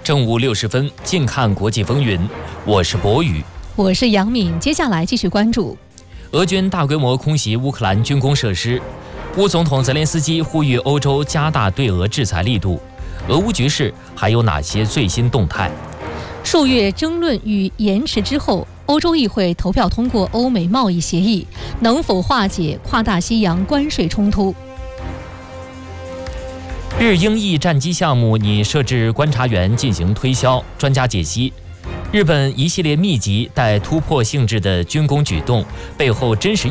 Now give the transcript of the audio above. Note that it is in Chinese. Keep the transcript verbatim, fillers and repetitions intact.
正午六十分，近看国际风云。我是博宇， 我是杨敏。接下来继续关注， 俄军大规模空袭乌克兰军工设施，乌总统泽连斯基呼吁欧洲加大对俄制裁力度。俄乌局势还有哪些最新动态？ 数月争论与延迟之后，欧洲议会投票通过欧美贸易协议，能否化解跨大西洋关税冲突？ 日英意战机项目拟设置观察员进行推销，专家解析，日本一系列密集带突破性质的军工举动背后真实